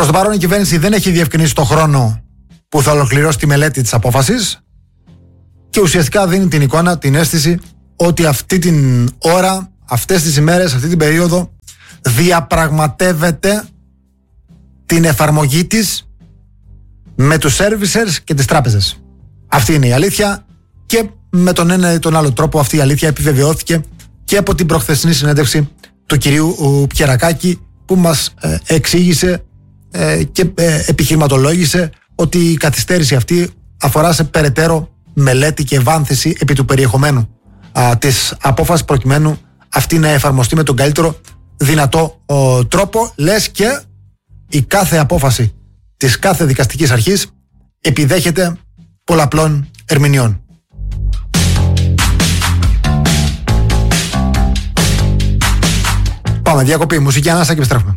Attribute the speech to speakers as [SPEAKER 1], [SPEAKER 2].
[SPEAKER 1] Προς το παρόν η κυβέρνηση δεν έχει διευκρινίσει το χρόνο που θα ολοκληρώσει τη μελέτη της απόφασης και ουσιαστικά δίνει την εικόνα, την αίσθηση ότι αυτή την ώρα, αυτές τις ημέρες, αυτή την περίοδο διαπραγματεύεται την εφαρμογή της με τους servicers και τις τράπεζες. Αυτή είναι η αλήθεια και με τον ένα ή τον άλλο τρόπο αυτή η αλήθεια επιβεβαιώθηκε και από την προχθεσινή συνέντευξη του κυρίου Πιερακάκη που μας εξήγησε και επιχειρηματολόγησε ότι η καθυστέρηση αυτή αφορά σε περαιτέρω μελέτη και ευάνθηση επί του περιεχομένου της απόφασης προκειμένου αυτή να εφαρμοστεί με τον καλύτερο δυνατό τρόπο, λες και η κάθε απόφαση της κάθε δικαστικής αρχής επιδέχεται πολλαπλών ερμηνεών. Πάμε, διακοπή, μουσική ανάσα και επιστρέφουμε.